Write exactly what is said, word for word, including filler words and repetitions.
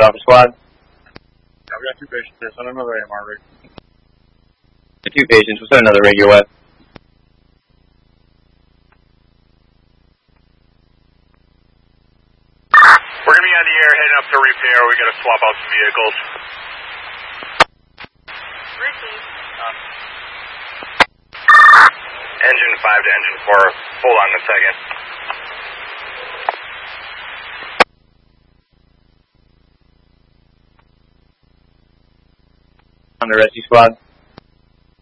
Officer Squad. Yeah, we got two patients there. Send another A M R rig. The two patients. We'll send another rig your way. We're going to be on the air heading up to repair. We got to swap out some vehicles. Um, engine five to engine four. Hold on a second. On the rescue squad.